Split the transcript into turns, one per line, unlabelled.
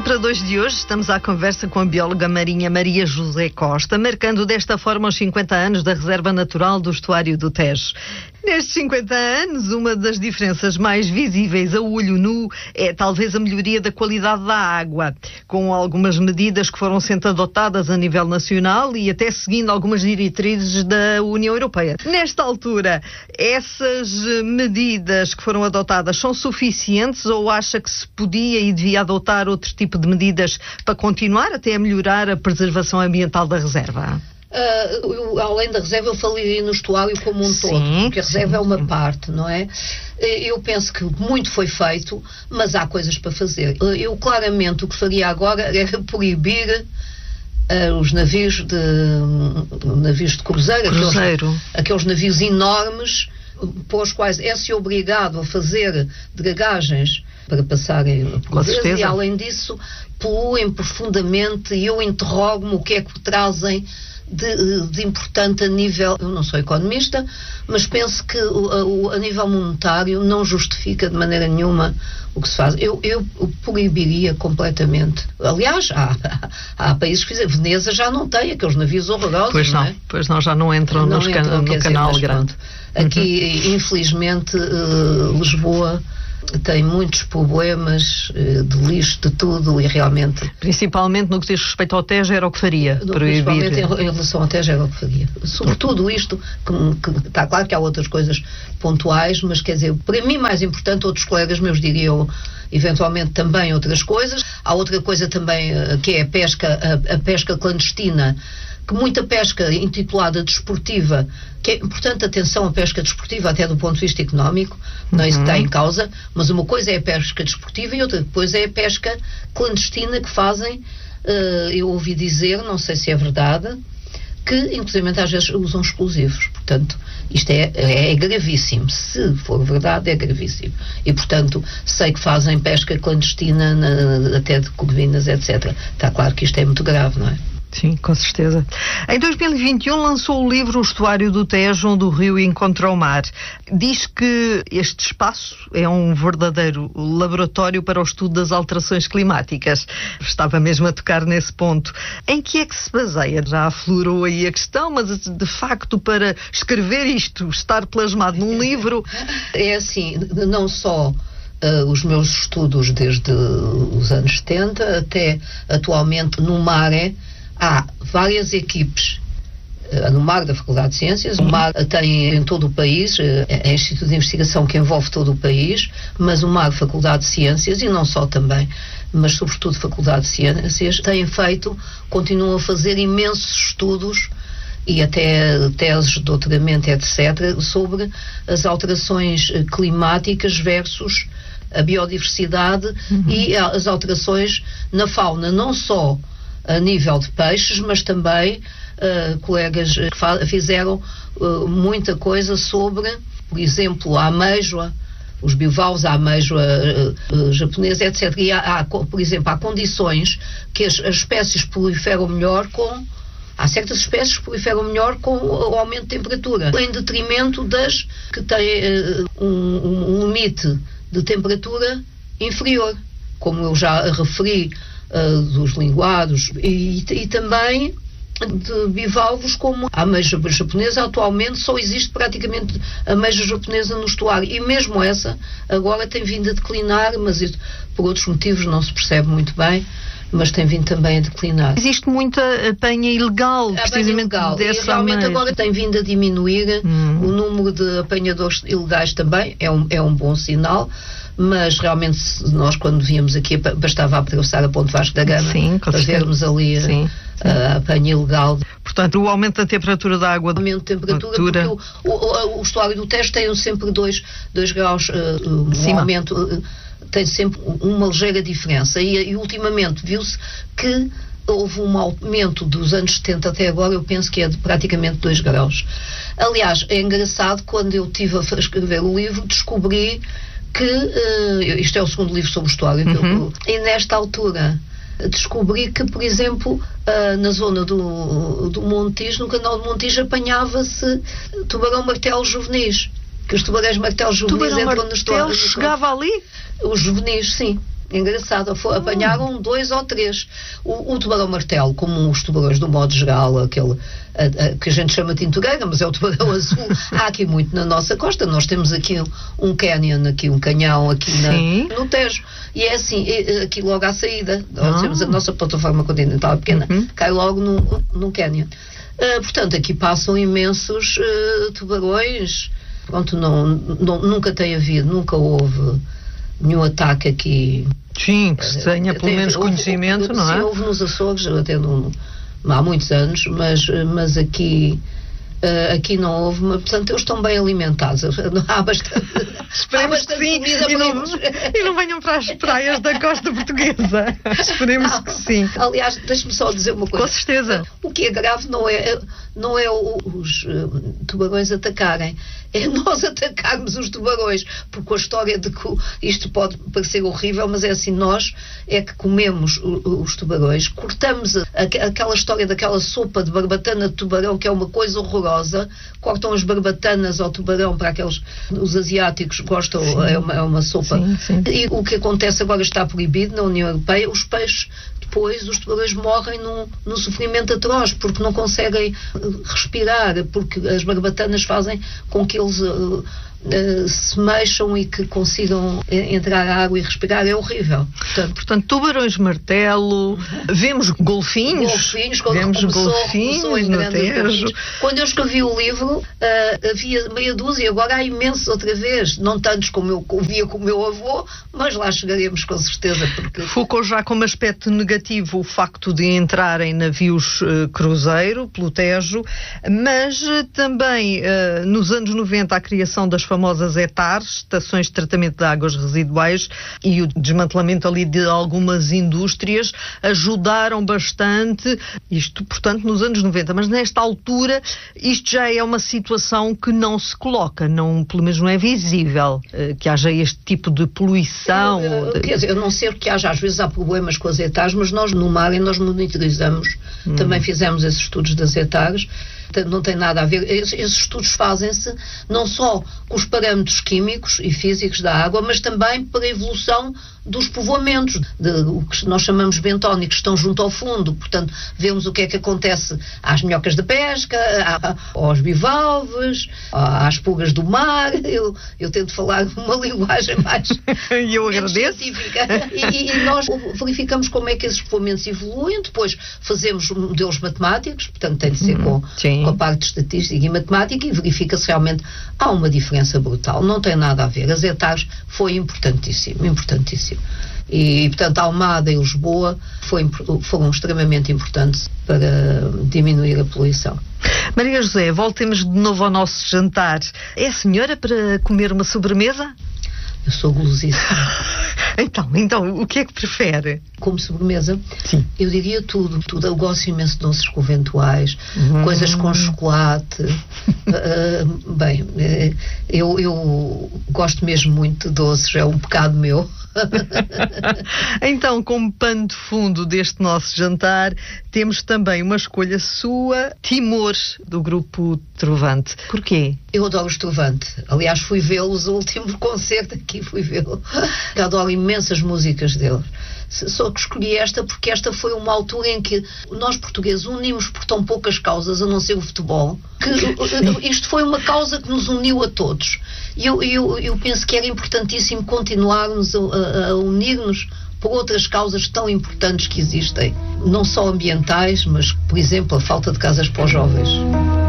para 2 de hoje estamos à conversa com a bióloga marinha Maria José Costa, marcando desta forma os 50 anos da Reserva Natural do Estuário do Tejo. Nestes 50 anos, uma das diferenças mais visíveis a olho nu é talvez a melhoria da qualidade da água, com algumas medidas que foram sendo adotadas a nível nacional e até seguindo algumas diretrizes da União Europeia. Nesta altura, essas medidas que foram adotadas são suficientes ou acha que se podia e devia adotar outro tipo de medidas para continuar até a melhorar a preservação ambiental da reserva?
Além da reserva, eu falaria no estuário como um todo, porque a reserva é uma parte, não é? Eu penso que muito foi feito, mas há coisas para fazer. Eu claramente o que faria agora era proibir os navios de cruzeiro. Aqueles navios enormes, para os quais é-se obrigado a fazer dragagens para passarem por vezes, e além disso poluem profundamente, e eu interrogo-me o que é que trazem de importante a nível, eu não sou economista, mas penso que a nível monetário não justifica de maneira nenhuma o que se faz. Eu proibiria completamente. Aliás, há países que fizeram. Veneza já não tem aqueles navios horrorosos.
Pois não, já não entram no canal grande.
Aqui, infelizmente, Lisboa tem muitos problemas de lixo, de tudo, e realmente...
Principalmente no que diz respeito ao Tejo, era o que faria?
Principalmente em relação ao Tejo, era o que faria. Sobretudo isto, que está claro que há outras coisas pontuais, mas quer dizer, para mim mais importante, outros colegas meus diriam eventualmente também outras coisas. Há outra coisa também, que é a pesca clandestina, que muita pesca intitulada desportiva, que é importante, atenção, a pesca desportiva até do ponto de vista económico, não é isso que está em causa, mas uma coisa é a pesca desportiva e outra coisa é a pesca clandestina que fazem, eu ouvi dizer, não sei se é verdade, que inclusive às vezes usam explosivos. Portanto, isto é gravíssimo. Se for verdade, é gravíssimo. E, portanto, sei que fazem pesca clandestina até de corvinas, etc. Está claro que isto é muito grave, não é?
Sim, com certeza. Em 2021 lançou o livro O Estuário do Tejo, onde o rio encontra o mar. Diz que este espaço é um verdadeiro laboratório para o estudo das alterações climáticas. Estava mesmo a tocar nesse ponto. Em que é que se baseia? Já aflorou aí a questão, mas de facto para escrever isto, estar plasmado num livro...
É assim, não só... os meus estudos desde os anos 70 até atualmente no MARE, há várias equipes no MAR da Faculdade de Ciências. O MAR tem em todo o país, é um instituto de investigação que envolve todo o país, mas o MAR Faculdade de Ciências, e não só também, mas sobretudo Faculdade de Ciências, têm feito, continuam a fazer imensos estudos e até teses de doutoramento, etc., sobre as alterações climáticas versus a biodiversidade e as alterações na fauna, não só a nível de peixes, mas também colegas que fizeram muita coisa sobre, por exemplo, a amêijoa, os bivalves, a amêijoa japonesa, etc. E por exemplo, há condições que as espécies proliferam melhor há certas espécies que proliferam melhor com o aumento de temperatura, em detrimento das que têm um limite de temperatura inferior, como eu já referi, dos linguados e também de bivalvos, como a ameixa japonesa. Atualmente só existe praticamente a ameixa japonesa no estuário, e mesmo essa agora tem vindo a declinar, mas isso, por outros motivos, não se percebe muito bem, mas tem vindo também a declinar.
Existe muita apanha ilegal, precisamente dessa
e realmente
ameixa.
Agora tem vindo a diminuir o número de apanhadores ilegais também, é um bom sinal. Mas realmente nós, quando víamos aqui, bastava atravessar a Ponte Vasco da Gama para vermos ali a apanha ilegal.
Portanto, o aumento da temperatura da água...
O aumento de temperatura, porque o estuário do Tejo tem sempre 2 graus, um aumento, tem sempre uma ligeira diferença. E ultimamente viu-se que houve um aumento dos anos 70 até agora, eu penso que é de praticamente 2 graus. Aliás, é engraçado, quando eu estive a escrever o livro, descobri que, isto é o segundo livro sobre o estuário, e nesta altura descobri que, por exemplo, na zona do Montijo, no canal do Montijo, apanhava-se tubarão-martelo juvenis, que os tubarões-martelo juvenis entram no estuário.
Chegava ali?
Os juvenis, sim. Engraçado, apanharam 2 ou 3. O tubarão-martelo, como os tubarões do modo geral, aquele que a gente chama tintureira, mas é o tubarão azul. Há aqui muito na nossa costa. Nós temos aqui um canyon, aqui um canhão, aqui no Tejo. E é assim, aqui logo à saída. Nós temos a nossa plataforma continental pequena, cai logo num canyon. Portanto, aqui passam imensos tubarões. Pronto, nunca tem havido, nunca houve nenhum ataque aqui.
Sim, que se tenha pelo menos conhecimento, não é?
Sim, houve nos Açores, até há muitos anos, mas aqui não houve, portanto eles estão bem alimentados. Há bastante,
esperemos que sim, e não venham para as praias da costa portuguesa. Esperemos que sim.
Aliás, deixe-me só dizer uma coisa.
Com certeza.
O que é grave não é os tubarões atacarem, é nós atacarmos os tubarões, porque a história de que isto pode parecer horrível, mas é assim, nós é que comemos os tubarões, cortamos aquela história daquela sopa de barbatana de tubarão, que é uma coisa horrorosa, cortam as barbatanas ao tubarão para os asiáticos gostam, é uma sopa. Sim. E o que acontece agora, está proibido na União Europeia, os peixes, depois os tubarões morrem num sofrimento atroz, porque não conseguem respirar, porque as barbatanas fazem com que eles se mexam e que consigam entrar à água e respirar. É horrível.
Portanto, tubarões martelo, vemos golfinhos
começou
no Tejo.
Quando eu escrevi o livro, havia meia dúzia, agora há imensos outra vez, não tantos como eu via com o meu avô, mas lá chegaremos com certeza. Porque
ficou já como aspecto negativo o facto de entrarem navios cruzeiro pelo Tejo, mas também nos anos 90 a criação das famosas ETARs, estações de tratamento de águas residuais, e o desmantelamento ali de algumas indústrias ajudaram bastante, isto portanto nos anos 90, mas nesta altura isto já é uma situação que não se coloca, pelo menos não é visível que haja este tipo de poluição.
Quer dizer, eu não sei que às vezes há problemas com as ETARs, mas nós no mar nós monitorizamos, também fizemos esses estudos das ETARs. Não tem nada a ver, esses estudos fazem-se não só com os parâmetros químicos e físicos da água, mas também para a evolução dos povoamentos, o que nós chamamos bentónicos, que estão junto ao fundo. Portanto, vemos o que é que acontece às minhocas de pesca, aos bivalves, às pulgas do mar. Eu tento falar uma linguagem mais
eu agradeço.
Científica. E nós verificamos como é que esses povoamentos evoluem, depois fazemos modelos matemáticos, portanto tem de ser com a parte de estatística e matemática, e verifica-se realmente há uma diferença brutal, não tem nada a ver. As ETARs foi importantíssimo. E, portanto, Almada e Lisboa foram extremamente importantes para diminuir a poluição.
Maria José, voltemos de novo ao nosso jantar. É a senhora para comer uma sobremesa?
Eu sou golosíssima.
Então, o que é que prefere?
Como sobremesa?
Sim.
Eu diria tudo. Eu gosto imenso de doces conventuais, coisas com chocolate. Bem, eu gosto mesmo muito de doces, é um pecado meu.
Então, como pano de fundo deste nosso jantar, temos também uma escolha sua, Timor, do grupo Trovante. Porquê?
Eu adoro os Trovante. Aliás, fui vê-los, o último concerto aqui fui vê-lo. Eu adoro imensas músicas deles. Só que escolhi esta porque esta foi uma altura em que nós portugueses unimos por tão poucas causas, a não ser o futebol, que isto foi uma causa que nos uniu a todos. E eu penso que era importantíssimo continuarmos a unir-nos por outras causas tão importantes que existem, não só ambientais, mas, por exemplo, a falta de casas para os jovens.